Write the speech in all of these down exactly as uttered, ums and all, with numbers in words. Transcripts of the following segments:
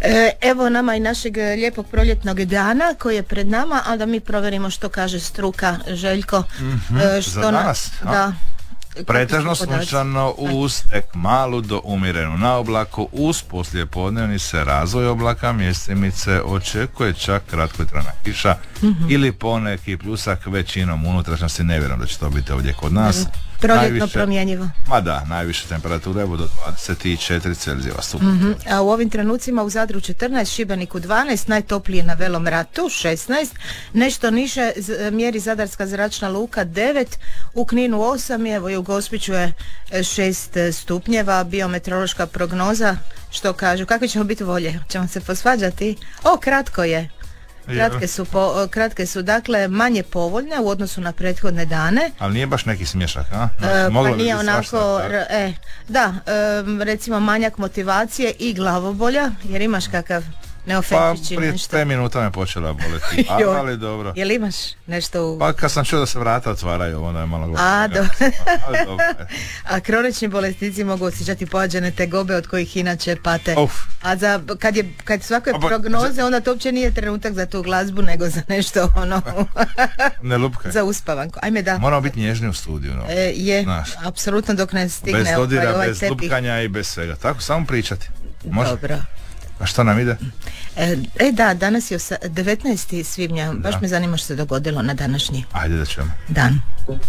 E, evo nama i našeg lijepog proljetnog dana koji je pred nama, a da mi provjerimo što kaže struka. Željko, mm-hmm. e, što za danas na, da, pretežno sunčano uz tek malu do umjerenu na oblaku, uz poslijepodnevni se razvoj oblaka, mjestimice očekuje čak kratkotrajna kiša mm-hmm. ili poneki pljusak, većinom unutrašnjosti. Ne vjerujem da će to biti ovdje kod nas. Proljetno promjenjivo. Ma da, najviše temperature do dvadeset četiri Celzijeva stupnja. Mm-hmm. A u ovim trenucima u Zadru četrnaest, Šibeniku dvanaest, najtoplije na Velom Ratu šesnaest, nešto niže mjeri Zadarska zračna luka devet, u Kninu osam, evo i u Gospiću je šest stupnjeva. Biometeorološka prognoza što kažu, kakve ćemo biti volje? Ćemo se posvađati? O, kratko je. Kratke su, po, kratke su dakle manje povoljne u odnosu na prethodne dane. Ali nije baš neki smješak, a? E, pa nije onako, e, da, e, recimo manjak motivacije i glavobolja, jer imaš kakav neofetić. Pa prije pet minuta me počela boleti, a, ali dobro. Jel imaš nešto u... Pa kad sam čuo da se vrata otvaraju, onda je malo gledati. A, do... a kronični bolesnici mogu osjećati pojačane tegobe od kojih inače pate. Uf. A za, kad je kad svakoj pa, prognoze, onda to uopće nije trenutak za tu glazbu, nego za nešto ono... ne lupkaj. Za uspavanku. Ajme da. Moramo biti nježni u studiju. No. E, je, znaš, apsolutno dok ne stigne bez dodira, ovaj, ovaj bez tepih. lupkanja i bez svega. Tako, samo pričati. Može? Dobro. A što nam ide? E, e da, danas je devetnaesti svibnja, baš da. Me zanima što se dogodilo na današnji Ajde da ćemo. Dan.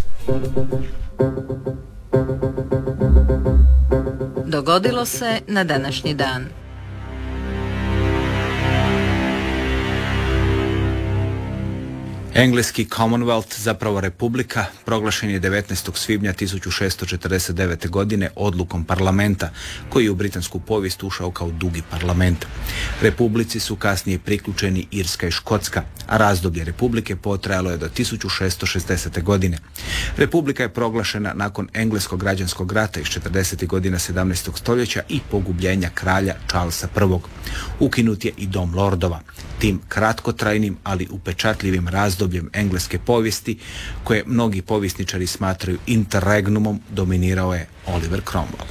Dogodilo se na današnji dan. Engleski Commonwealth, zapravo Republika, proglašen je devetnaestog svibnja tisuću šesto četrdeset devete. godine odlukom parlamenta, koji je u britansku povijest ušao kao dugi parlament. Republici su kasnije priključeni Irska i Škotska, a razdoblje Republike potrajalo je do tisuću šesto šezdesete. godine. Republika je proglašena nakon engleskog građanskog rata iz četrdesetih godina sedamnaestog stoljeća i pogubljenja kralja Charlesa prvog. Ukinut je i dom lordova. Tim kratkotrajnim, ali upečatljivim razdobljem engleske povijesti, koje mnogi povjesničari smatraju interregnumom, dominirao je Oliver Cromwell.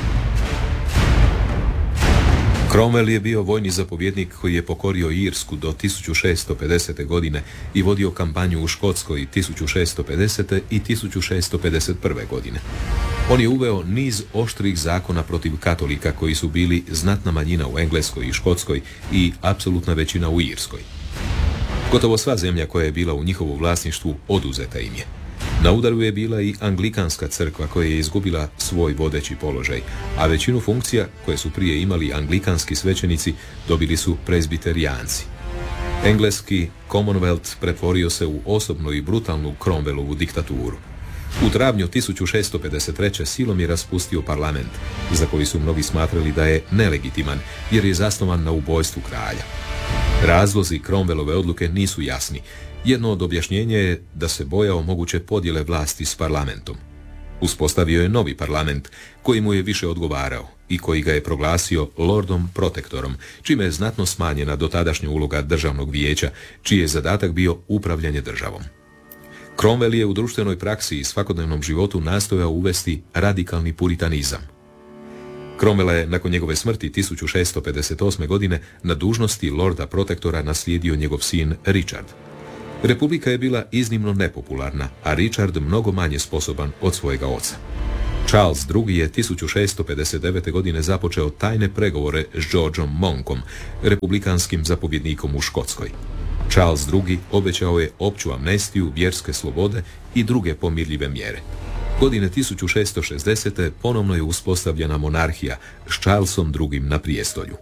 Cromwell je bio vojni zapovjednik koji je pokorio Irsku do tisuću šesto pedesete. godine i vodio kampanju u Škotskoj tisuću šesto pedesete. i tisuću šesto pedeset prve. godine. On je uveo niz oštrih zakona protiv katolika koji su bili znatna manjina u Engleskoj i Škotskoj i apsolutna većina u Irskoj. Gotovo sva zemlja koja je bila u njihovu vlasništvu oduzeta im je. Na udaru je bila i anglikanska crkva koja je izgubila svoj vodeći položaj, a većinu funkcija koje su prije imali anglikanski svećenici dobili su prezbiterijanci. Engleski Commonwealth pretvorio se u osobnu i brutalnu Cromwellovu diktaturu. U travnju tisuću šesto pedeset treće. silom je raspustio parlament, za koji su mnogi smatrali da je nelegitiman jer je zasnovan na ubojstvu kralja. Razlozi Cromwellove odluke nisu jasni. Jedno od objašnjenja je da se bojao moguće podjele vlasti s parlamentom. Uspostavio je novi parlament koji mu je više odgovarao i koji ga je proglasio Lordom Protektorom, čime je znatno smanjena dotadašnja uloga državnog vijeća, čiji je zadatak bio upravljanje državom. Cromwell je u društvenoj praksi i svakodnevnom životu nastojao uvesti radikalni puritanizam. Cromwella je nakon njegove smrti tisuću šesto pedeset osme. godine na dužnosti Lorda Protektora naslijedio njegov sin Richard. Republika je bila iznimno nepopularna, a Richard mnogo manje sposoban od svojega oca. Charles drugi. je tisuću šesto pedeset devete. godine započeo tajne pregovore s Georgeom Monkom, republikanskim zapovjednikom u Škotskoj. Charles drugi. obećao je opću amnestiju, vjerske slobode i druge pomirljive mjere. Godine tisuću šesto šezdesete. ponovno je uspostavljena monarhija s Charlesom drugim. na prijestolju.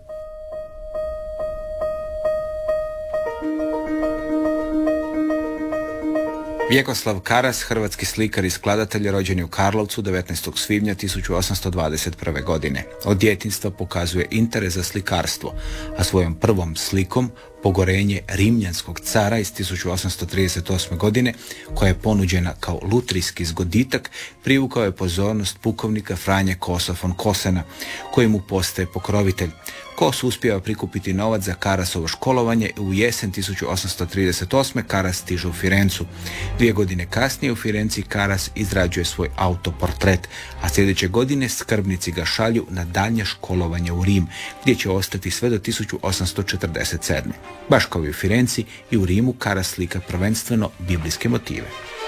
Vjekoslav Karas, hrvatski slikar i skladatelj, rođen je u Karlovcu devetnaestog svibnja tisuću osamsto dvadeset prve. godine. Od djetinjstva pokazuje interes za slikarstvo, a svojom prvom slikom Pogorenje rimljanskog cara iz tisuću osamsto trideset osme. godine, koja je ponuđena kao lutrijski zgoditak, privukao je pozornost pukovnika Franje Kosa von Kosena, koji mu postaje pokrovitelj. Kos uspijeva prikupiti novac za Karasovo školovanje i u jesen tisuću osamsto trideset osme. Karas stiže u Firencu. Dvije godine kasnije u Firenci Karas izrađuje svoj autoportret, a sljedeće godine skrbnici ga šalju na daljnje školovanje u Rim, gdje će ostati sve do tisuću osamsto četrdeset sedme. Baš kao i u Firenci, i u Rimu Karas slika prvenstveno biblijske motive.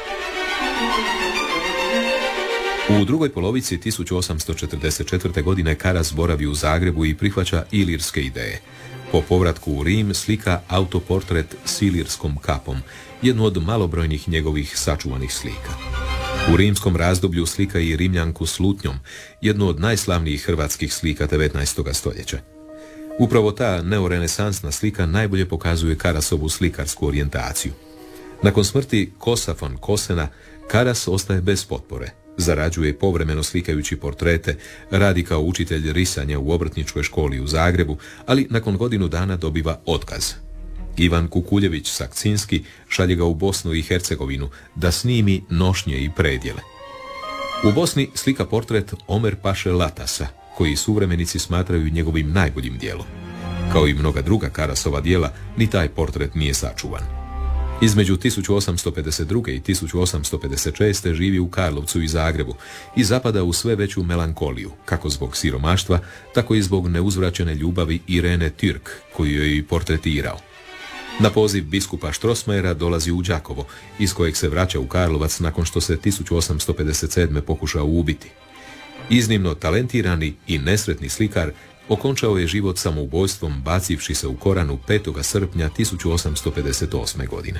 U drugoj polovici tisuću osamsto četrdeset četvrte. godine Karas boravi u Zagrebu i prihvaća ilirske ideje. Po povratku u Rim slika autoportret s ilirskom kapom, jednu od malobrojnih njegovih sačuvanih slika. U rimskom razdoblju slika i Rimljanku s lutnjom, jednu od najslavnijih hrvatskih slika devetnaestog stoljeća. Upravo ta neorenesansna slika najbolje pokazuje Karasovu slikarsku orijentaciju. Nakon smrti Kosa von Kosena, Karas ostaje bez potpore. Zarađuje povremeno slikajući portrete, radi kao učitelj risanja u obrtničkoj školi u Zagrebu, ali nakon godinu dana dobiva otkaz. Ivan Kukuljević Sakcinski šalje ga u Bosnu i Hercegovinu da snimi nošnje i predjele. U Bosni slika portret Omer Paše Latasa, koji suvremenici smatraju njegovim najboljim djelom. Kao i mnoga druga Karasova djela, ni taj portret nije sačuvan. Između tisuću osamsto pedeset druge. i tisuću osamsto pedeset šeste. živi u Karlovcu i Zagrebu i zapada u sve veću melankoliju, kako zbog siromaštva, tako i zbog neuzvraćene ljubavi Irene Türk, koju je i portretirao. Na poziv biskupa Strossmayera dolazi u Đakovo, iz kojeg se vraća u Karlovac nakon što se tisuću osamsto pedeset sedme. pokušao ubiti. Iznimno talentirani i nesretni slikar okončao je život samoubojstvom bacivši se u Koranu petog srpnja tisuću osamsto pedeset osme. godine.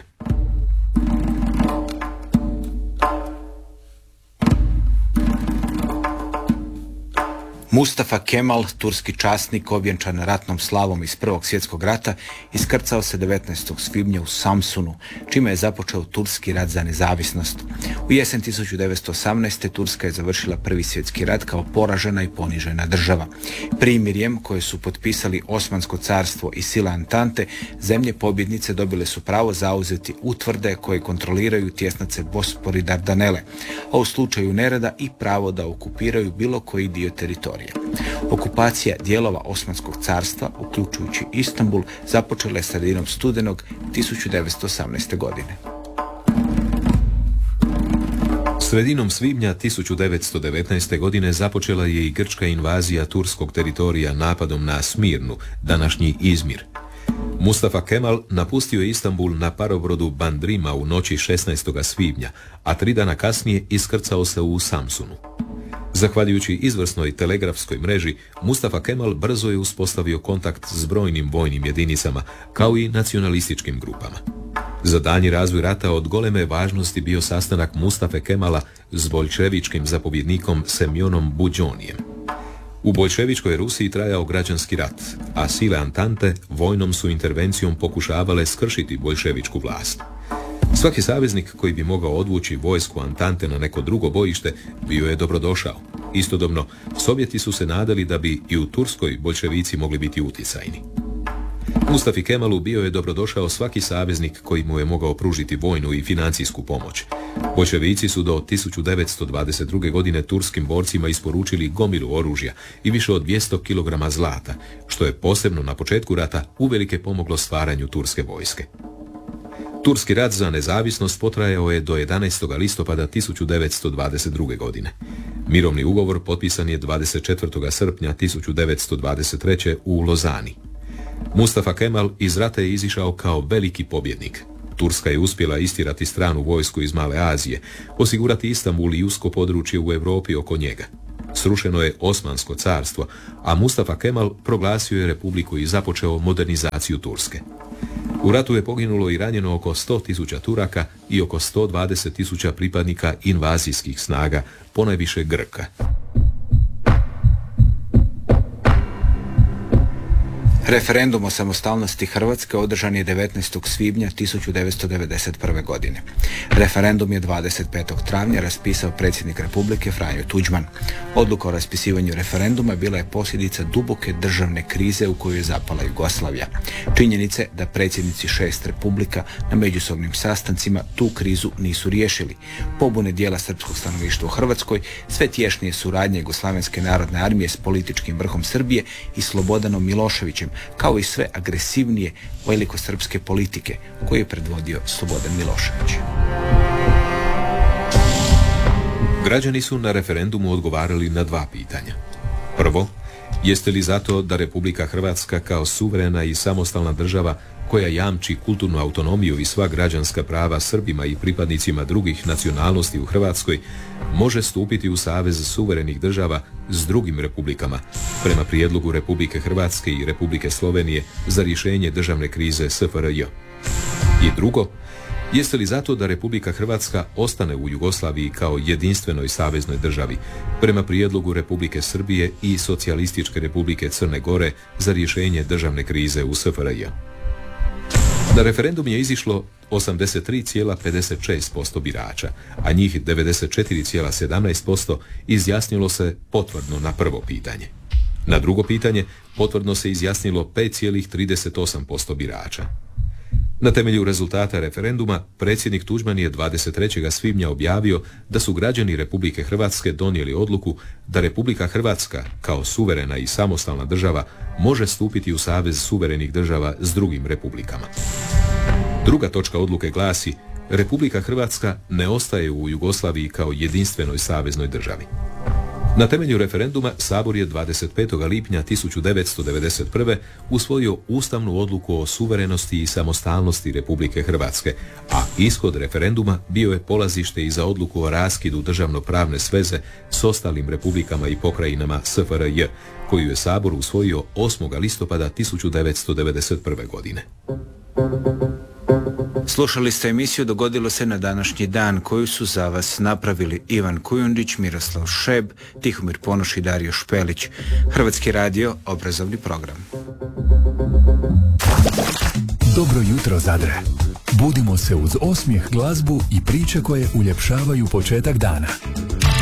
Mustafa Kemal, turski časnik ovjenčan ratnom slavom iz Prvog svjetskog rata, iskrcao se devetnaestog svibnja u Samsunu, čime je započeo turski rat za nezavisnost. U jesen tisuću devetsto osamnaeste. Turska je završila Prvi svjetski rat kao poražena i ponižena država. Primirjem, koje su potpisali Osmansko carstvo i sile Antante, zemlje pobjednice dobile su pravo zauzeti utvrde koje kontroliraju tjesnace Bospor i Dardanele, a u slučaju nereda i pravo da okupiraju bilo koji dio teritorija. Okupacija dijelova Osmanskog carstva, uključujući Istanbul, započela je sredinom studenog tisuću devetsto osamnaeste. godine. Sredinom svibnja tisuću devetsto devetnaeste. godine započela je i grčka invazija turskog teritorija napadom na Smirnu, današnji Izmir. Mustafa Kemal napustio je Istanbul na parobrodu Bandrima u noći šesnaestog svibnja, a tri dana kasnije iskrcao se u Samsunu. Zahvaljujući izvrsnoj telegrafskoj mreži, Mustafa Kemal brzo je uspostavio kontakt s brojnim vojnim jedinicama, kao i nacionalističkim grupama. Za daljnji razvoj rata od goleme važnosti bio sastanak Mustafe Kemala s boljševičkim zapovjednikom Semjonom Buđonijem. U boljševičkoj Rusiji trajao građanski rat, a sile Antante vojnom su intervencijom pokušavale skršiti boljševičku vlast. Svaki saveznik koji bi mogao odvući vojsku Antante na neko drugo bojište bio je dobrodošao. Istodobno, Sovjeti su se nadali da bi i u Turskoj boljševici mogli biti utjecajni. Mustafi Kemalu bio je dobrodošao svaki saveznik koji mu je mogao pružiti vojnu i financijsku pomoć. Boljševici su do tisuću devetsto dvadeset druge. godine turskim borcima isporučili gomilu oružja i više od dvjesto kilograma zlata, što je posebno na početku rata uvelike pomoglo stvaranju turske vojske. Turski rat za nezavisnost potrajao je do jedanaestog listopada tisuću devetsto dvadeset druge. godine. Mirovni ugovor potpisan je dvadeset četvrtog srpnja tisuću devetsto dvadeset treće. u Lozani. Mustafa Kemal iz rata je izišao kao veliki pobjednik. Turska je uspjela istirati stranu vojsku iz Male Azije, osigurati Istanbul i usko područje u Europi oko njega. Srušeno je Osmansko carstvo, a Mustafa Kemal proglasio je republiku i započeo modernizaciju Turske. U ratu je poginulo i ranjeno oko sto tisuća Turaka i oko sto dvadeset tisuća pripadnika invazijskih snaga, ponajviše Grka. Referendum o samostalnosti Hrvatske održan je devetnaestog svibnja tisuću devetsto devedeset prve. godine. Referendum je dvadeset petog travnja raspisao predsjednik Republike Franjo Tuđman. Odluka o raspisivanju referenduma bila je posljedica duboke državne krize u koju je zapala Jugoslavija. Činjenice da predsjednici šest republika na međusobnim sastancima tu krizu nisu riješili. Pobune dijela srpskog stanovništva u Hrvatskoj, sve tješnije suradnje Jugoslavenske narodne armije s političkim vrhom Srbije i Slobodanom Miloševićem, kao i sve agresivnije velikosrpske politike koju je predvodio Slobodan Milošević. Građani su na referendumu odgovarali na dva pitanja. Prvo, jeste li zato da Republika Hrvatska kao suverena i samostalna država koja jamči kulturnu autonomiju i sva građanska prava Srbima i pripadnicima drugih nacionalnosti u Hrvatskoj može stupiti u savez suverenih država s drugim republikama prema prijedlogu Republike Hrvatske i Republike Slovenije za rješenje državne krize S F R J. I drugo, jeste li zato da Republika Hrvatska ostane u Jugoslaviji kao jedinstvenoj saveznoj državi prema prijedlogu Republike Srbije i Socijalističke Republike Crne Gore za rješenje državne krize u S F R J. Na referendum je izišlo osamdeset tri zarez pedeset šest posto birača, a njih devedeset četiri zarez sedamnaest posto izjasnilo se potvrdno na prvo pitanje. Na drugo pitanje potvrdno se izjasnilo pet zarez trideset osam posto birača. Na temelju rezultata referenduma, predsjednik Tuđman je dvadeset trećeg svibnja objavio da su građani Republike Hrvatske donijeli odluku da Republika Hrvatska, kao suverena i samostalna država, može stupiti u savez suverenih država s drugim republikama. Druga točka odluke glasi: Republika Hrvatska ne ostaje u Jugoslaviji kao jedinstvenoj saveznoj državi. Na temelju referenduma Sabor je dvadeset petog lipnja tisuću devetsto devedeset prve. usvojio ustavnu odluku o suverenosti i samostalnosti Republike Hrvatske, a ishod referenduma bio je polazište i za odluku o raskidu državno-pravne sveze s ostalim republikama i pokrajinama S F R J, koju je Sabor usvojio osmog listopada tisuću devetsto devedeset prve. godine. Slušali ste emisiju Dogodilo se na današnji dan, koju su za vas napravili Ivan Kujundić, Miroslav Šeb, Tihomir Ponoš i Dario Špelić. Hrvatski radio, obrazovni program. Dobro jutro, Zadre. Budimo se uz osmijeh, glazbu i priče koje uljepšavaju početak dana.